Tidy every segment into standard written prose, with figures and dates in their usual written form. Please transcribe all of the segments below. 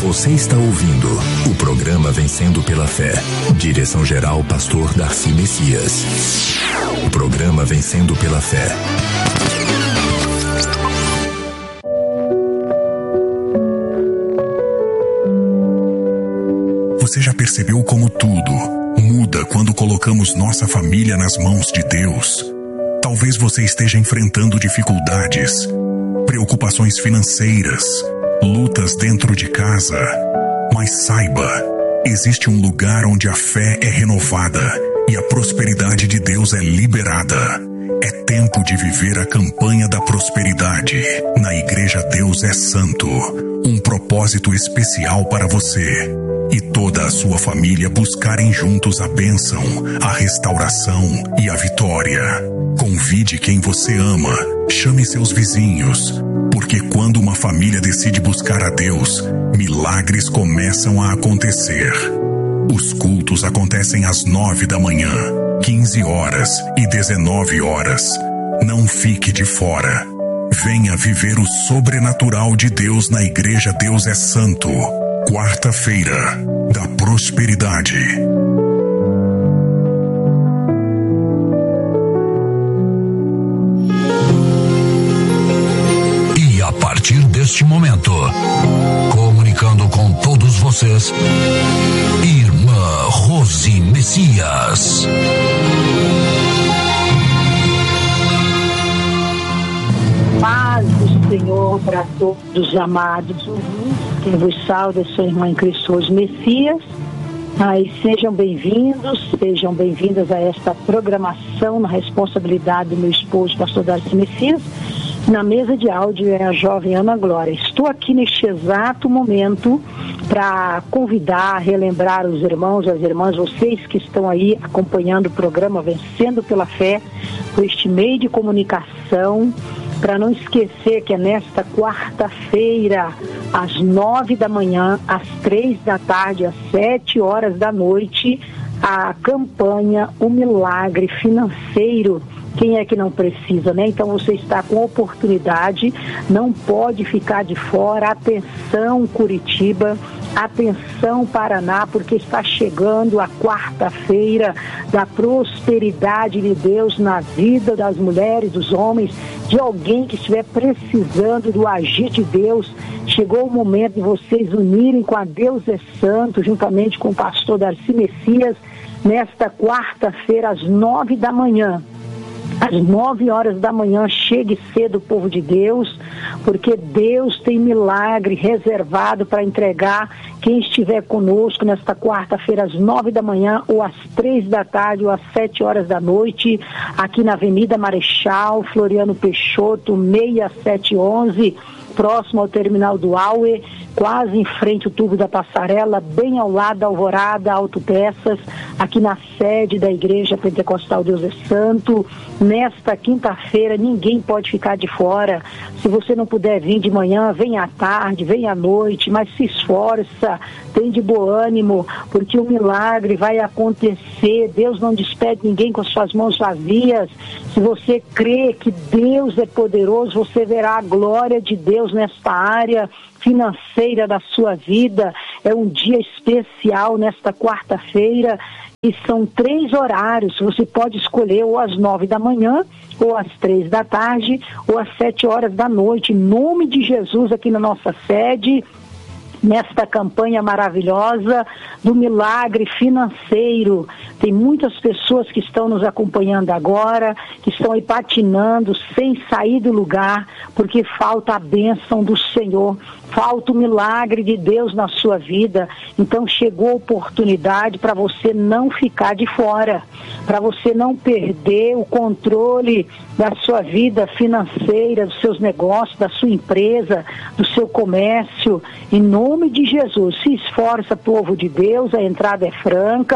Você está ouvindo o programa Vencendo pela Fé. Direção-geral Pastor Darcy Messias. O programa Vencendo pela Fé. Você já percebeu como tudo muda quando colocamos nossa família nas mãos de Deus? Talvez você esteja enfrentando dificuldades, preocupações financeiras, lutas dentro de casa. Mas saiba, existe um lugar onde a fé é renovada e a prosperidade de Deus é liberada. É tempo de viver a campanha da prosperidade. Na Igreja Deus é Santo. Um propósito especial para você e toda a sua família buscarem juntos a bênção, a restauração e a vitória. Convide quem você ama, chame seus vizinhos, porque quando uma família decide buscar a Deus, milagres começam a acontecer. Os cultos acontecem às 9 da manhã, 15 horas e 19 horas. Não fique de fora. Venha viver o sobrenatural de Deus na Igreja Deus é Santo. Quarta-feira da Prosperidade. E a partir deste momento, comunicando com todos vocês, Irmã Rose Messias. Paz do Senhor para todos os amados ouvintes. Quem vos salva é sua irmã em Cristo Rose Messias. Sejam bem-vindos, sejam bem-vindas a esta programação na responsabilidade do meu esposo, pastor Darcy Messias. Na mesa de áudio é a jovem Ana Glória. Estou aqui neste exato momento para convidar, relembrar os irmãos e as irmãs, vocês que estão aí acompanhando o programa Vencendo pela Fé, por este meio de comunicação, para não esquecer que é nesta quarta-feira, às 9 da manhã, às 3 da tarde, às 7 horas da noite, a campanha O Milagre Financeiro. Quem é que não precisa, né? Então você está com oportunidade, não pode ficar de fora. Atenção, Curitiba, atenção, Paraná, porque está chegando a quarta-feira da prosperidade de Deus na vida das mulheres, dos homens, de alguém que estiver precisando do agir de Deus. Chegou o momento de vocês unirem com a Deus é Santo, juntamente com o pastor Darcy Messias, nesta quarta-feira, às 9 da manhã. Às 9 horas da manhã, chegue cedo o povo de Deus, porque Deus tem milagre reservado para entregar quem estiver conosco nesta quarta-feira, às 9 da manhã, ou às 3 da tarde, ou às 7 horas da noite, aqui na Avenida Marechal Floriano Peixoto, 6711, próximo ao terminal do Aue, quase em frente ao tubo da passarela, bem ao lado da Alvorada Autopeças, aqui na sede da Igreja Pentecostal Deus é Santo. Nesta quinta-feira, ninguém pode ficar de fora. Se você não puder vir de manhã, vem à tarde, vem à noite, mas se esforça, tem de bom ânimo, porque o milagre vai acontecer. Deus não despede ninguém com suas mãos vazias. Se você crê que Deus é poderoso, você verá a glória de Deus nesta área financeira da sua vida. É um dia especial nesta quarta-feira e são 3 horários. Você pode escolher ou às 9 da manhã, ou às 3 da tarde, ou às 7 horas da noite. Em nome de Jesus, aqui na nossa sede, nesta campanha maravilhosa do milagre financeiro. Tem muitas pessoas que estão nos acompanhando agora, que estão aí patinando, sem sair do lugar, porque falta a bênção do Senhor, falta o milagre de Deus na sua vida. Então chegou a oportunidade para você não ficar de fora, para você não perder o controle da sua vida financeira, dos seus negócios, da sua empresa, do seu comércio. Em nome de Jesus, se esforça, povo de Deus, a entrada é franca.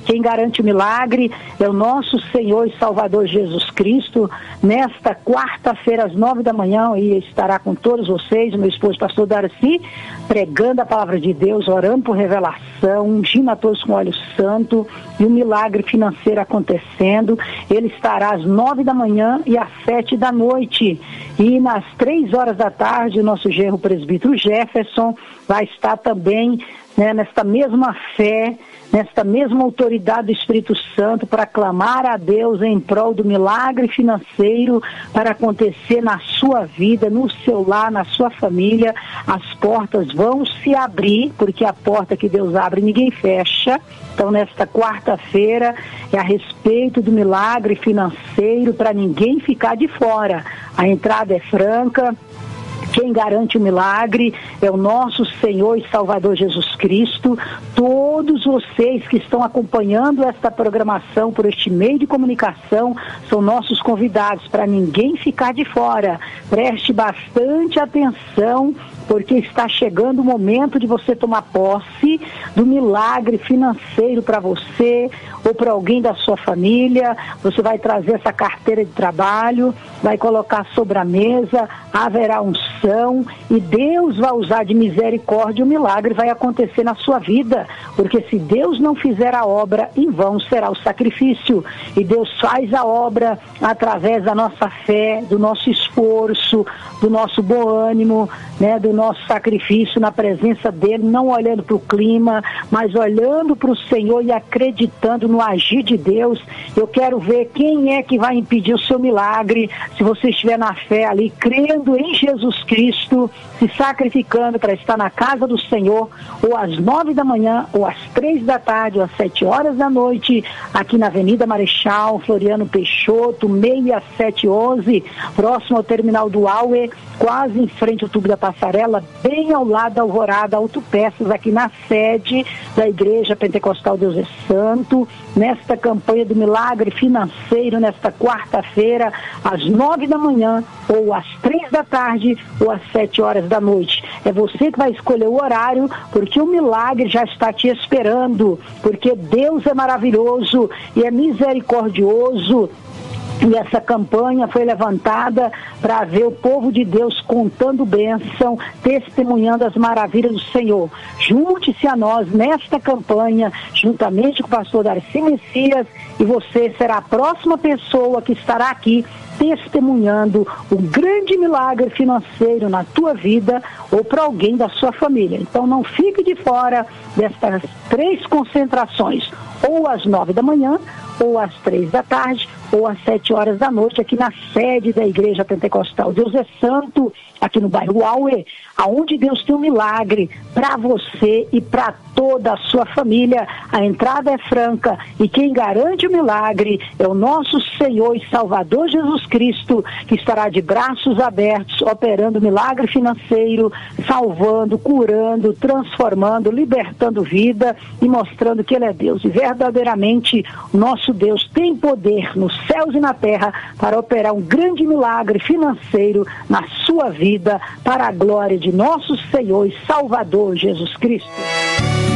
Quem garante o milagre é o nosso Senhor e Salvador Jesus Cristo. Nesta quarta-feira, às 9 da manhã, e estará com todos vocês, meu esposo, pastor Darcy, pregando a palavra de Deus, orando por revelação, ungindo a todos com óleo santo, e um milagre financeiro acontecendo. Ele estará às 9 da manhã e às 7 da noite. E nas 3 horas da tarde, o nosso genro presbítero Jefferson vai estar também, né, nesta mesma fé, nesta mesma autoridade do Espírito Santo, para clamar a Deus em prol do milagre financeiro para acontecer na sua vida, no seu lar, na sua família. As portas vão se abrir, porque a porta que Deus abre ninguém fecha. Então, nesta quarta-feira, é a respeito do milagre financeiro para ninguém ficar de fora. A entrada é franca. Quem garante o milagre é o nosso Senhor e Salvador Jesus Cristo. Todos vocês que estão acompanhando esta programação por este meio de comunicação são nossos convidados, para ninguém ficar de fora. Preste bastante atenção, porque está chegando o momento de você tomar posse do milagre financeiro para você ou para alguém da sua família. Você vai trazer essa carteira de trabalho, vai colocar sobre a mesa, haverá unção e Deus vai usar de misericórdia. O milagre vai acontecer na sua vida, porque se Deus não fizer a obra, em vão será o sacrifício. E Deus faz a obra através da nossa fé, do nosso esforço, do nosso bom ânimo, né, do nosso sacrifício na presença dele, não olhando para o clima, mas olhando para o Senhor e acreditando no agir de Deus. Eu quero ver quem é que vai impedir o seu milagre, se você estiver na fé ali, crendo em Jesus Cristo, se sacrificando para estar na casa do Senhor, ou às 9 da manhã, ou às 3 da tarde, ou às 7 horas da noite, aqui na Avenida Marechal Floriano Peixoto, 6711, próximo ao terminal do Auê, quase em frente ao tubo da Passarela, bem ao lado da Alvorada Autopeças, aqui na sede da Igreja Pentecostal Deus é Santo, nesta campanha do milagre financeiro, nesta quarta-feira, às 9 da manhã, ou às 3 da tarde, ou às 7 horas da noite. É você que vai escolher o horário, porque o milagre já está te esperando, porque Deus é maravilhoso e é misericordioso. E essa campanha foi levantada para ver o povo de Deus contando bênção, testemunhando as maravilhas do Senhor. Junte-se a nós nesta campanha, juntamente com o pastor Darcy Messias, e você será a próxima pessoa que estará aqui testemunhando o grande milagre financeiro na tua vida ou para alguém da sua família. Então não fique de fora destas 3 concentrações, ou às 9 da manhã, ou às 3 da tarde, ou às 7 horas da noite, aqui na sede da Igreja Pentecostal Deus é Santo, aqui no bairro Auê, aonde Deus tem um milagre para você e para toda a sua família. A entrada é franca e quem garante o milagre é o nosso Senhor e Salvador Jesus Cristo, que estará de braços abertos, operando milagre financeiro, salvando, curando, transformando, libertando vida e mostrando que Ele é Deus. E verdadeiramente o nosso Deus tem poder nos céus e na terra para operar um grande milagre financeiro na sua vida, para a glória de nosso Senhor e Salvador Jesus Cristo.